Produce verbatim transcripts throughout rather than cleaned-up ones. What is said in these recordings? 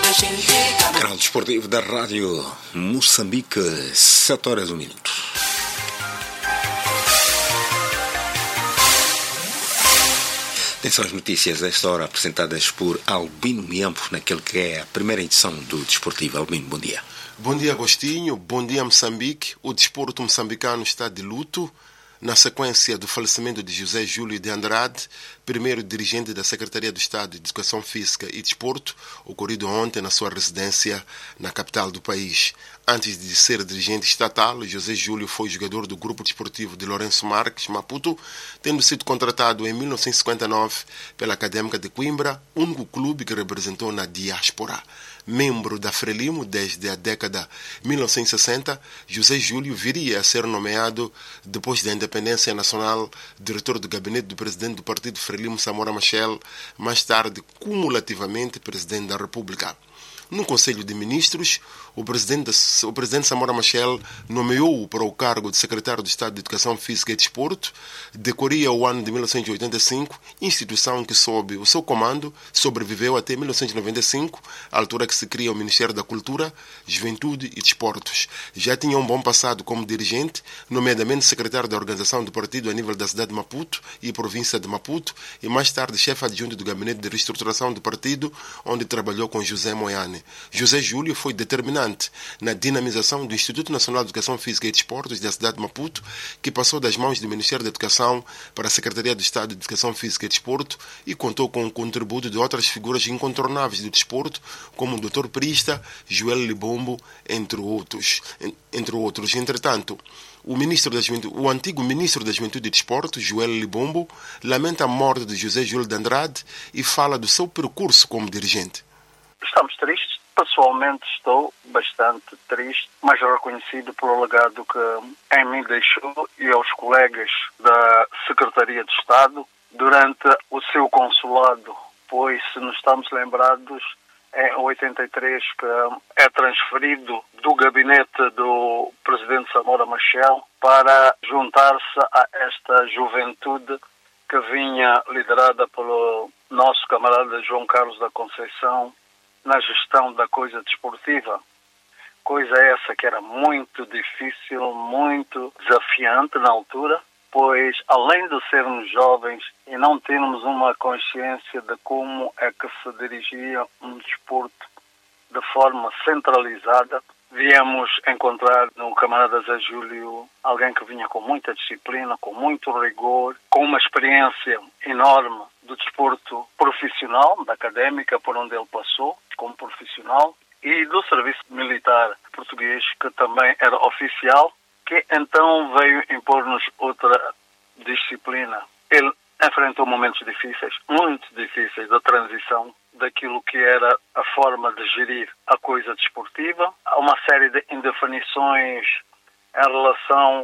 Canal Desportivo da Rádio Moçambique, sete horas um minuto. Atenção às notícias desta hora apresentadas por Albino Miampo naquele que é a primeira edição do Desportivo. Albino, bom dia. Bom dia, Agostinho. Bom dia, Moçambique. O desporto moçambicano está de luto na sequência do falecimento de José Júlio de Andrade, primeiro dirigente da Secretaria do Estado de Educação Física e Desporto, ocorrido ontem na sua residência na capital do país. Antes de ser dirigente estatal, José Júlio foi jogador do grupo desportivo de Lourenço Marques, Maputo, tendo sido contratado em mil novecentos e cinquenta e nove pela Académica de Coimbra, único clube que representou na diáspora. Membro da Frelimo desde a década de mil novecentos e sessenta, José Júlio viria a ser nomeado, depois da independência nacional, diretor do gabinete do presidente do partido Frelimo, Samora Machel, mais tarde, cumulativamente, presidente da República. No Conselho de Ministros, o presidente, o presidente Samora Machel nomeou-o para o cargo de secretário de Estado de Educação Física e Desporto, decorria o ano de mil novecentos e oitenta e cinco, instituição que, sob o seu comando, sobreviveu até mil novecentos e noventa e cinco, à altura que se cria o Ministério da Cultura, Juventude e Desportos. Já tinha um bom passado como dirigente, nomeadamente secretário da organização do partido a nível da cidade de Maputo e província de Maputo, e mais tarde chefe adjunto do gabinete de reestruturação do partido, onde trabalhou com José Moiane. José Júlio foi determinante na dinamização do Instituto Nacional de Educação Física e Desportos da cidade de Maputo, que passou das mãos do Ministério da Educação para a Secretaria do Estado de Educação Física e Desporto e contou com o contributo de outras figuras incontornáveis do desporto, como o doutor Prista, Joel Libombo, entre outros. Entre outros. Entretanto, O, ministro da Juventude, o antigo ministro da Juventude e Desporto, Joel Libombo, lamenta a morte de José Júlio de Andrade e fala do seu percurso como dirigente. Estamos tristes. Pessoalmente estou bastante triste, mas reconhecido pelo legado que em mim deixou e aos colegas da Secretaria de Estado durante o seu consulado, pois, se nos estamos lembrados, em oitenta e três que é transferido do gabinete do presidente Samora Machel para juntar-se a esta juventude que vinha liderada pelo nosso camarada João Carlos da Conceição na gestão da coisa desportiva. Coisa essa que era muito difícil, muito desafiante na altura, pois além de sermos jovens e não termos uma consciência de como é que se dirigia um desporto de forma centralizada, viemos encontrar no camarada Zé Júlio alguém que vinha com muita disciplina, com muito rigor, com uma experiência enorme do desporto profissional, da académica por onde ele passou como profissional, e do serviço militar português, que também era oficial, que então veio impor-nos outra disciplina. Ele enfrentou momentos difíceis, muito difíceis, da transição daquilo que era a forma de gerir a coisa desportiva. Há uma série de indefinições em relação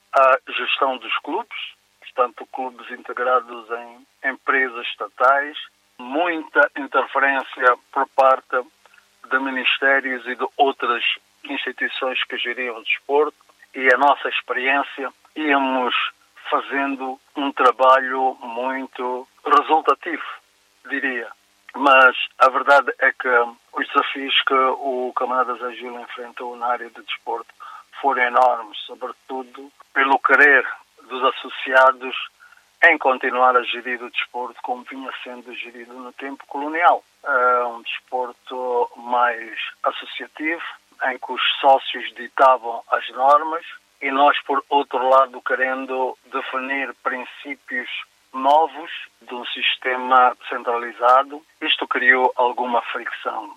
à gestão dos clubes, portanto, clubes integrados em empresas estatais, muita interferência por parte de ministérios e de outras instituições que geriam o desporto, e a nossa experiência íamos fazendo um trabalho muito resultativo, diria. Mas a verdade é que os desafios que o camarada Zé Júlio enfrentou na área de desporto foram enormes, sobretudo pelo querer dos associados em continuar a gerir o desporto como vinha sendo gerido no tempo colonial. É um desporto mais associativo, em que os sócios ditavam as normas e nós, por outro lado, querendo definir princípios novos de um sistema centralizado. Isto criou alguma fricção.